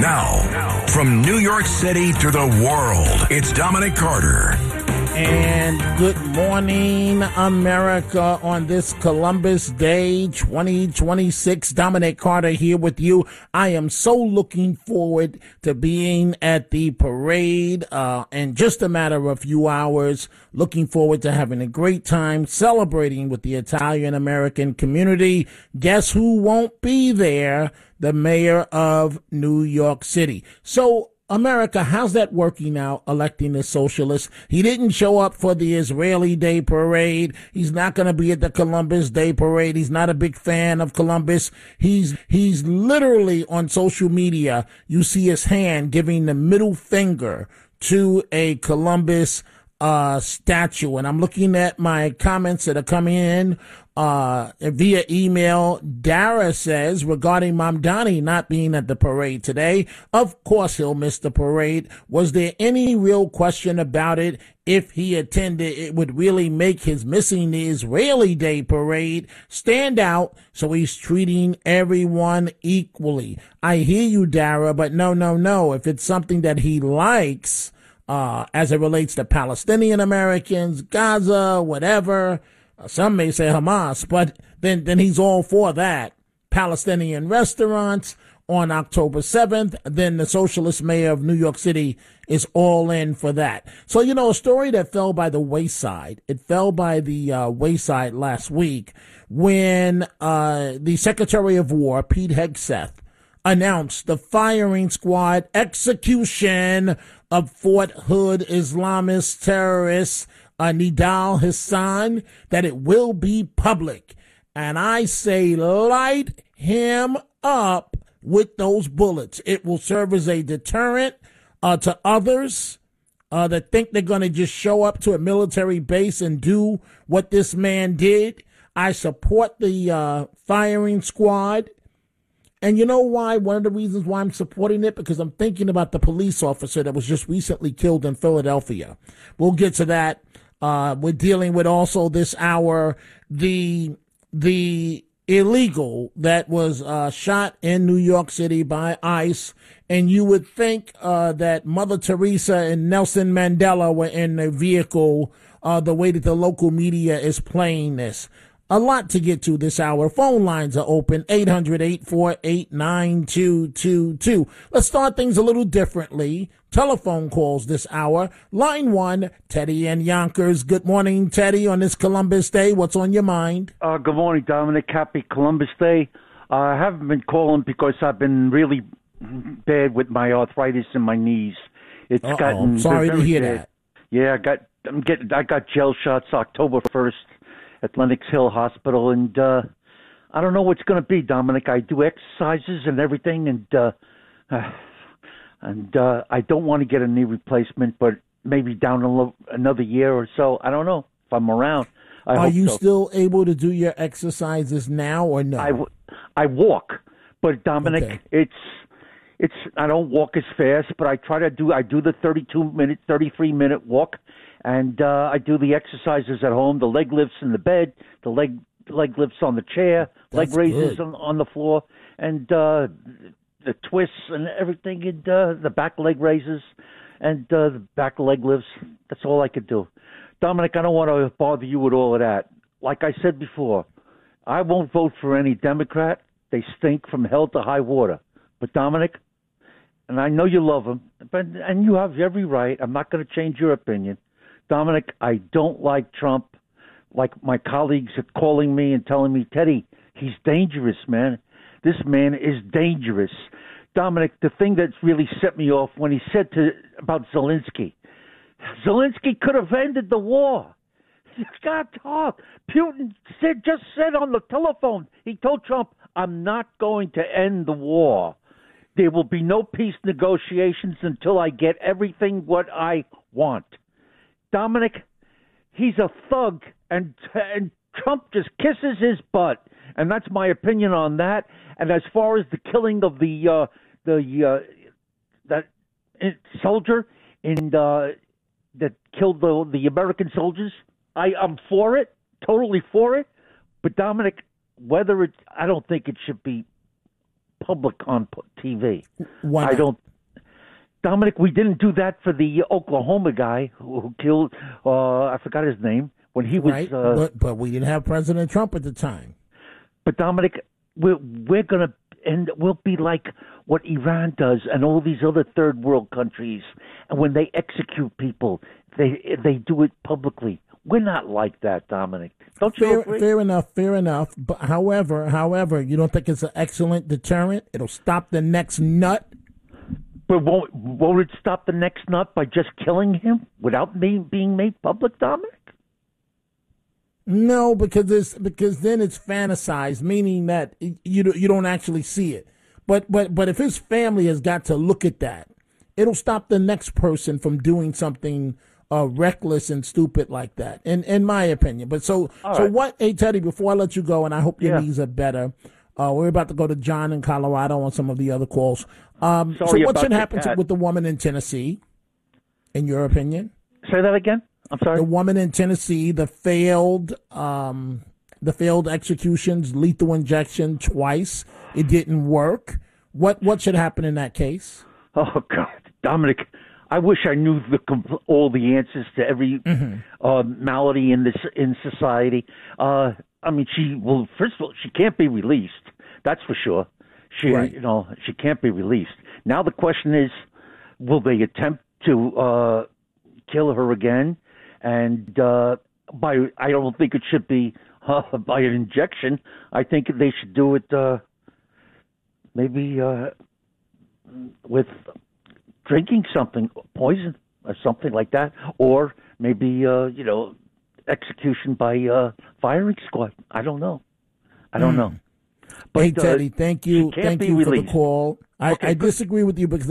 Now, from New York City to the world, it's Dominic Carter. And good morning, America, on this Columbus Day 2026. Dominic Carter here with you. I am so looking forward to being at the parade in just a matter of a few hours. Looking forward to having a great time celebrating with the Italian-American community. Guess who won't be there? The mayor of New York City. So, America, how's that working out, electing the socialist? He didn't show up for the Israeli Day Parade. He's not going to be at the Columbus Day Parade. He's not a big fan of Columbus. He's literally on social media. You see his hand giving the middle finger to a Columbus statue. And I'm looking at my comments that are coming in via email. Dara says, regarding Mamdani not being at the parade today, of course he'll miss the parade. Was there any real question about it? If he attended, it would really make his missing the Israeli Day Parade stand out, so he's treating everyone equally. I hear you, Dara, but no. If it's something that he likes, as it relates to Palestinian Americans, Gaza, whatever. Some may say Hamas, but then he's all for that. Palestinian restaurants on October 7th. Then the socialist mayor of New York City is all in for that. So, a story that fell by the wayside. It fell by the wayside last week when the Secretary of War, Pete Hegseth, announced the firing squad execution of Fort Hood Islamist terrorist Nidal Hassan, that it will be public. And I say light him up with those bullets. It will serve as a deterrent to others that think they're going to just show up to a military base and do what this man did. I support the firing squad. And you know why? One of the reasons why I'm supporting it, because I'm thinking about the police officer that was just recently killed in Philadelphia. We'll get to that. We're dealing with also this hour the illegal that was shot in New York City by ICE. And you would think that Mother Teresa and Nelson Mandela were in the vehicle, the way that the local media is playing this. A lot to get to this hour. Phone lines are open, 800-848-9222. Let's start things a little differently. Telephone calls this hour. Line 1, Teddy and Yonkers. Good morning, Teddy, on this Columbus Day. What's on your mind? Good morning, Dominic. Happy Columbus Day. I haven't been calling because I've been really bad with my arthritis in my knees. It's gotten sorry to hear bad. that. Yeah, I got gel shots October 1st. At Lenox Hill Hospital, and I don't know what's going to be, Dominic. I do exercises and everything, and I don't want to get a knee replacement, but maybe down another year or so. I don't know if I'm around. Are you still able to do your exercises now or no? I walk, but Dominic, okay. it's I don't walk as fast, but I do the 33-minute walk. And I do the exercises at home, the leg lifts in the bed, the leg lifts on the chair, leg raises on the floor, and the twists and everything, and the back leg raises and the back leg lifts. That's all I could do. Dominic, I don't want to bother you with all of that. Like I said before, I won't vote for any Democrat. They stink from hell to high water. But Dominic, and I know you love them, and you have every right. I'm not going to change your opinion. Dominic, I don't like Trump. Like my colleagues are calling me and telling me, Teddy, he's dangerous, man. This man is dangerous. Dominic, the thing that's really set me off when he said about Zelensky could have ended the war. God talk. Putin just said on the telephone, he told Trump, I'm not going to end the war. There will be no peace negotiations until I get everything what I want. Dominic, he's a thug, and Trump just kisses his butt, and that's my opinion on that. And as far as the killing of that soldier that killed the American soldiers, I'm for it, totally for it. But Dominic, I don't think it should be public on TV. Why I not? don't. Dominic, we didn't do that for the Oklahoma guy who killed, I forgot his name, when he was... Right, but we didn't have President Trump at the time. But Dominic, we're going to end. We'll be like what Iran does and all these other third world countries. And when they execute people, they do it publicly. We're not like that, Dominic. Don't you agree? Fair enough. But however, you don't think it's an excellent deterrent? It'll stop the next nut. But won't it stop the next nut by just killing him without being made public, Dominic? No, because then it's fantasized, meaning that you don't actually see it. But if his family has got to look at that, it'll stop the next person from doing something reckless and stupid like that, in my opinion. But so what? Hey Teddy, before I let you go, and I hope your knees are better. We're about to go to John in Colorado on some of the other calls. So what should happen with the woman in Tennessee, in your opinion? Say that again. I'm sorry. The woman in Tennessee, the failed executions, lethal injection twice. It didn't work. What should happen in that case? Oh God, Dominic, I wish I knew all the answers to every malady in society. I mean, first of all, she can't be released. That's for sure. She can't be released. Now the question is, will they attempt to kill her again? And I don't think it should be by an injection. I think they should do it maybe with drinking something, poison or something like that, or maybe execution by firing squad. I don't know. But, hey Teddy, thank you for the call. I disagree with you because